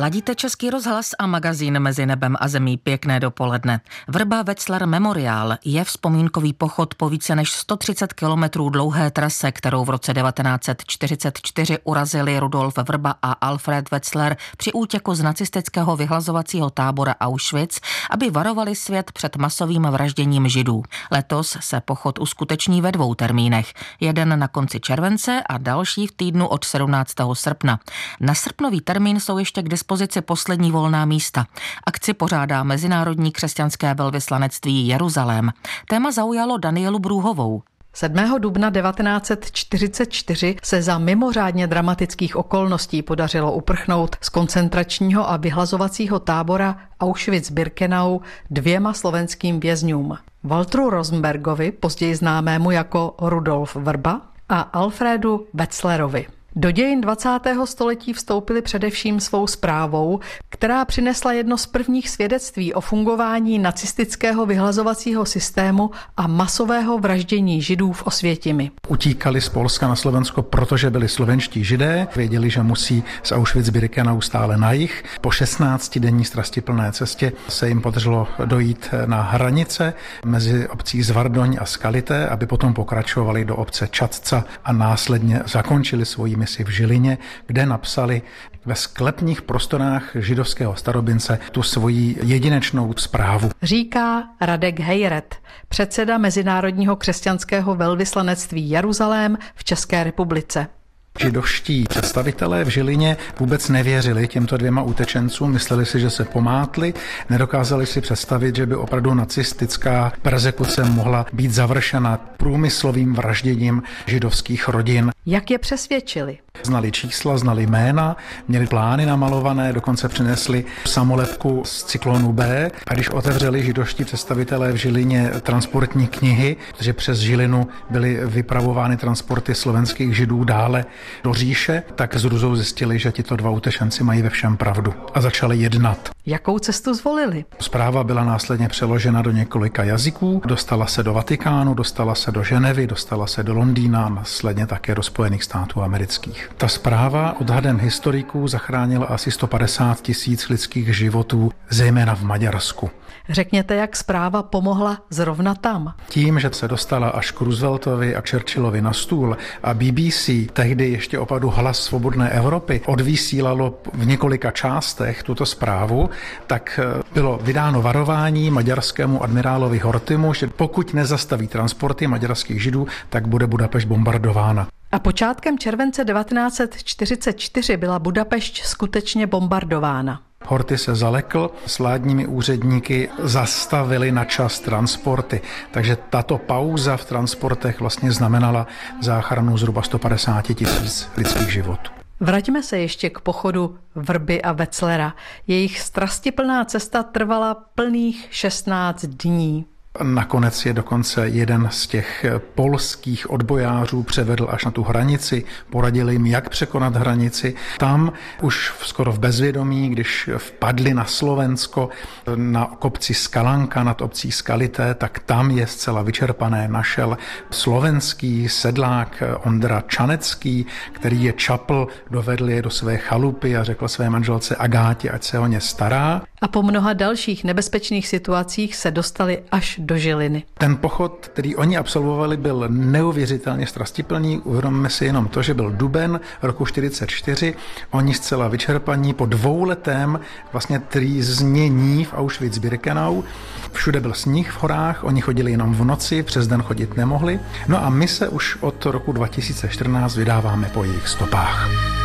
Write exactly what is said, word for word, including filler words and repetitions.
Ladíte Český rozhlas a magazín Mezi nebem a zemí. Pěkné dopoledne. Vrba Wetzlar Memoriál je vzpomínkový pochod po více než sto třicet kilometrů dlouhé trase, kterou v roce devatenáct set čtyřicet čtyři urazili Rudolf Vrba a Alfred Wetzlar při útěku z nacistického vyhlazovacího tábora Auschwitz, aby varovali svět před masovým vražděním Židů. Letos se pochod uskuteční ve dvou termínech. Jeden na konci července a další v týdnu od sedmnáctého srpna. Na srpnový termín jsou ještě k dispozici poslední volná místa. Akci pořádá Mezinárodní křesťanské velvyslanectví Jeruzalém. Téma zaujalo Danielu Brůhovou. sedmého dubna devatenáct set čtyřicet čtyři se za mimořádně dramatických okolností podařilo uprchnout z koncentračního a vyhlazovacího tábora Auschwitz-Birkenau dvěma slovenským vězňům. Walteru Rosenbergovi, později známému jako Rudolf Vrba, a Alfredu Wetzlarovi. Do dějin dvacátého století vstoupili především svou zprávou, která přinesla jedno z prvních svědectví o fungování nacistického vyhlazovacího systému a masového vraždění Židů v Osvětimi. Utíkali z Polska na Slovensko, protože byli slovenští Židé, věděli, že musí z Auschwitz-Birkenau stále na jih. Po šestnáctidenní strastiplné cestě se jim podařilo dojít na hranice mezi obcí Zvardoň a Skalité, aby potom pokračovali do obce Čadca a následně zakončili svoji misi v Žilině, kde napsali ve sklepních prostorách židovského starobince tu svoji jedinečnou zprávu. Říká Radek Hejret, předseda Mezinárodního křesťanského velvyslanectví Jeruzalém v České republice. Židovští představitelé v Žilině vůbec nevěřili těmto dvěma utečencům, mysleli si, že se pomátli, nedokázali si představit, že by opravdu nacistická perzekuce mohla být završena průmyslovým vražděním židovských rodin. Jak je přesvědčili? Znali čísla, znali jména, měli plány namalované, dokonce přinesli samolepku z cyklonu B. A když otevřeli židovští představitelé v Žilině transportní knihy, protože přes Žilinu byly vypravovány transporty slovenských Židů dále do říše, tak s hrůzou zjistili, že tito dva utečenci mají ve všem pravdu a začali jednat. Jakou cestu zvolili? Zpráva byla následně přeložena do několika jazyků, dostala se do Vatikánu, dostala se do Ženevy, dostala se do Londýna a následně také do Spojených států amerických. Ta zpráva odhadem historiků zachránila asi sto padesát tisíc lidských životů, zejména v Maďarsku. Řekněte, jak zpráva pomohla zrovna tam. Tím, že se dostala až k Rooseveltovi a Churchillovi na stůl a B B C, tehdy ještě opravdu Hlas svobodné Evropy, odvysílalo v několika částech tuto zprávu, tak bylo vydáno varování maďarskému admirálovi Horthymu, že pokud nezastaví transporty maďarských Židů, tak bude Budapešť bombardována. A počátkem července devatenáct set čtyřicet čtyři byla Budapešť skutečně bombardována. Horthy se zalekl, s vládními úředníky zastavili na čas transporty, takže tato pauza v transportech vlastně znamenala záchranu zhruba sto padesát tisíc lidských životů. Vraťme se ještě k pochodu Vrby a Wetzlara. Jejich strastiplná cesta trvala plných šestnáct dní. Nakonec je dokonce jeden z těch polských odbojářů převedl až na tu hranici, poradil jim, jak překonat hranici. Tam už skoro v bezvědomí, když vpadli na Slovensko, na kopci Skalanka nad obcí Skalité, tak tam je zcela vyčerpané našel slovenský sedlák Ondra Čanecký, který je čapl, dovedl je do své chalupy a řekl své manželce Agátě, ať se o ně stará. A po mnoha dalších nebezpečných situacích se dostali až do Žiliny. Ten pochod, který oni absolvovali, byl neuvěřitelně strastiplný. Uvědomme si jenom to, že byl duben roku čtyřicet čtyři. Oni zcela vyčerpaní po dvouletém vlastně trýznění v Auschwitz-Birkenau. Všude byl sníh v horách, oni chodili jenom v noci, přes den chodit nemohli. No a my se už od roku dva tisíce čtrnáct vydáváme po jejich stopách.